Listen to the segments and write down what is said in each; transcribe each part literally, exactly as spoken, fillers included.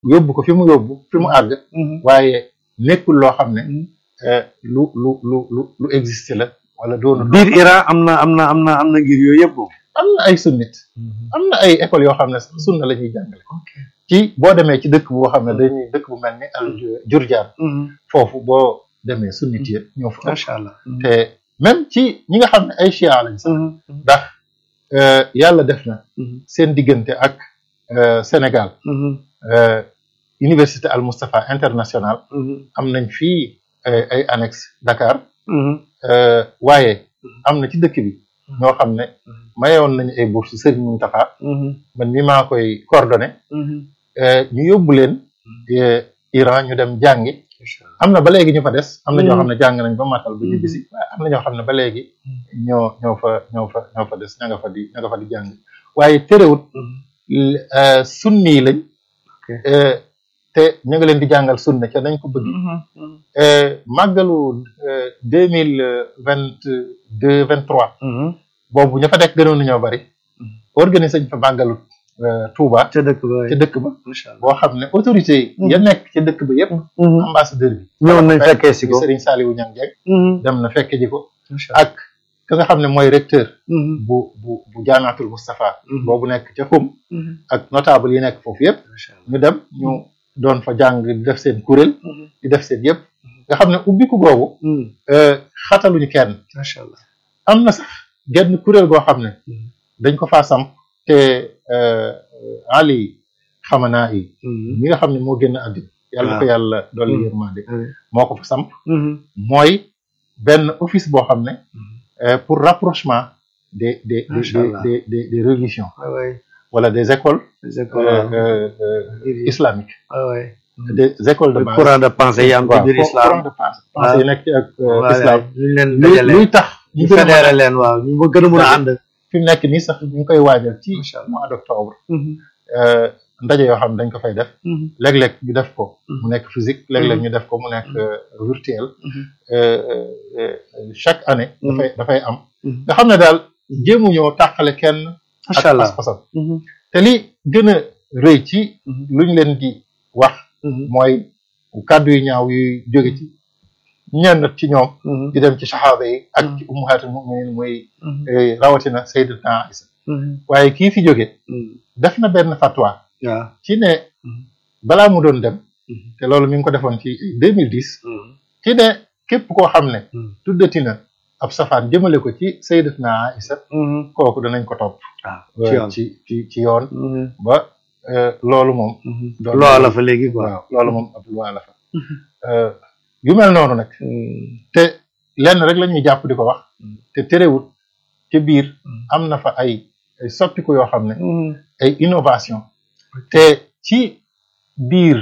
yóbbu ko fi mu yóbbu fi mu àgg waaye nekkul loo xam ne lu lu lu lu lu existe la wala doonu biir Iran am na am na am na am na ngir yooyu yëpp moom am na ay sunnit am na ay écoles yoo xam ne sax sunna la ñuy jàngale ci boo demee ci dëkk boo xam ne dañuy dëkk bu mel ni al Jurjaan foofu boo demee sunnit yi ñoo fa macha allah te même ci ñi nga xam ne ay chia lañ sax ndax yàlla def na seen diggante ak Sénégal université Al Moustapha international am nañ fii ay annexe Dakar waaye am na ci dëkk bi ñoo xam ne mayoon nañu ay bourse Serigne Mountakha man mi maa koy coordonné ñu yóbbu leen Iran ñu dem jàngi am na ba léegi ñu fa des am na ñoo xam ne jàng nañ ba matal ba ñibbisi waaye am na ñoo xam ne ba léegi ñoo ñoo fa ñoo fa ñoo fa des ña nga fa di ña nga fa di jàng waaye terewut sunni lañ te ñu ngi leen di jàngal sunna ca nañ ko bëgg màggalu deux mille vingt deux vingt trois boobu ña fa nekk gënoon nañoo bari organisé ñu fa màggalu Touba ca dëkk ba ca dëkk ba boo xam ne autorité yi ya nekk ca dëkk ba yëpp ambassadeur bi ñëwoon nañ fekkee si ko Serigne Saliou Niang Dieng dem na fekke ji ko ak ka nga xam ne mooy recteur bu bu bu Jaamiatul Moustapha boobu nekk ca xum ak notable yi nekk foofu yëpp ñu dem ñu doon fa jàng di def seen kuréel di def seen yëpp nga xam ne ubbiku googu xataluñu kenn macha allah am na sax genn kuréel goo xam ne dañ ko faa samp te Ali Xamanaa yi mi nga xam ne moo génn àddina yàlla ko yàlla dolli yërmande moo ko fa samp mooy benn office boo xam ne pour rapprochement des des des des des religions wala des écoles islamiques des écoles de base courant de pensée yi am ci biir islam courant de pensée yi nekk ci ak islam leen luy tax ñu fédéré leen waaw ñu ma gën a mën a ànd fi mu nekk nii sax ñu ngi koy waajal ci mois d'octobre ndaje yoo xam ne dañ ko fay def léeg-léeg ñu def ko mu nekk physique léeg-léeg ñu def ko mu nekk virtuel chaque année dafay dafay am nga xam ne daal jéemuñoo tàqale kenn ak pas-pasam te li gën a rëy ci luñ leen di wax mooy kàddu yu ñaaw yuy jóge ci ñenn ci ñoom di dem ci saxaaba yi ak ci ummahatul muminin muy rawatina sayyidatuna Aïsa waaye kii fi jóge def na benn fatwa ci ne balaa mu doon dem te loolu mi ngi ko defoon ci deux mille dix ci ne képp koo xam ne tuddati na ab safaan jëmale ko ci sayyidatuna Aïsa kooku danañ ko topp ci ci ci yoon ba loolu moom loi la fa léegi quoi waaw loolu moom ab loi la fa yu mel noonu nag te lenn rek la ñuy jàpp di ko wax te terewut ca biir am na fa ay ay soppiku yoo xam ne ay innovation te ci biir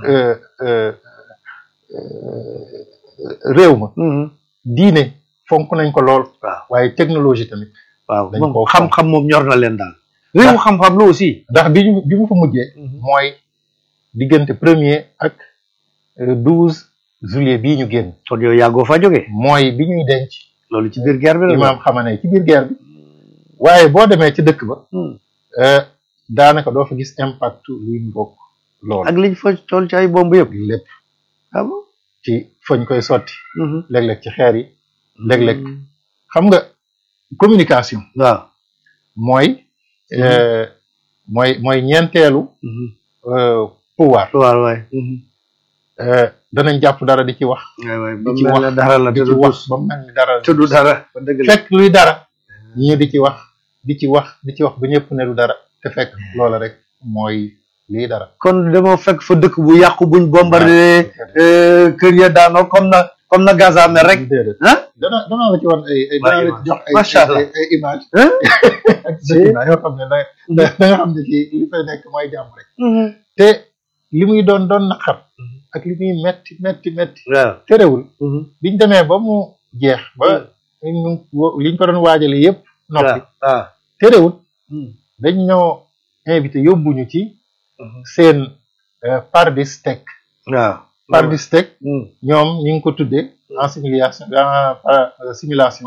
réew ma diine fonk nañ ko lool waaye technologie tamit waaw moom xam-xam moom ñor na leen daal réew xam-xam la aussi ndax bi ñu bi mu fa mujjee mooy diggante premier ak douze juillet bii ñu génn kon yow yàggoo fa jógee mooy bi ñuy denc loolu ci biir guerre bi la imaam Xamane ci biir guerre bi waaye boo demee ci dëkk ba daanaka doo fa gis impact luy mbokk loolu ak liñ fa tool ci ay bomb yëpp lépp ah bon ci fañ koy sotti léeg-léeg ci xeer yi léeg-léeg xam nga communication waaw mooy mooy mooy ñeenteelu pouvoir pouvoir waay danañ jàpp dara di ci wax di ci wax dara la di ci wax ba mel ni dara te du dara fekk luy dara ñu di ci wax di ci wax di ci wax ba ñëpp ne du dara te fekk loola rek mooy lii dara kon dama fekk fa dëkk bu yàqu buñ bombardé kër ya daanoo comme na comme na Gaza mel rek ah dana dana la ci wan ay ay dana la ci jox ay macha allah ay image ak document yoo xam ne da da nga xam ne fii li fay nekk mooy jàmm rek te li muy doon doon naqar ak li muy metti metti metti terewul biñ demee ba mu jeex ba liñ ko doon waajale yëpp noppi terewul dañ ñoo invité yóbbuñu ci seen Pardis-Tech waaw Pardis-Tech ñoom ñi ngi ko tuddee en simulation en simulation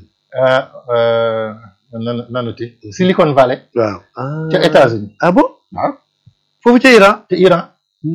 nan nanuti Silicon Valley waaw ca États-Unis ah bon waaw foofu ca Iran ca Iran